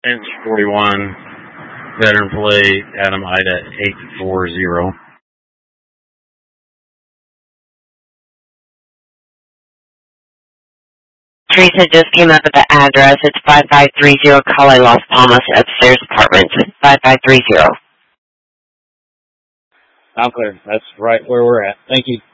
Inch 41, veteran plate, Adam Ida 840. Teresa just came up with the address. It's 5530 Calle Las Palmas, upstairs apartment. 5530. I'm clear. That's right where we're at. Thank you.